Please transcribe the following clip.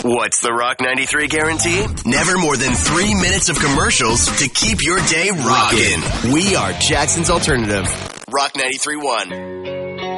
What's the Rock 93 guarantee? Never more than 3 minutes of commercials to keep your day rocking. We are Jackson's Alternative. Rock 93.1.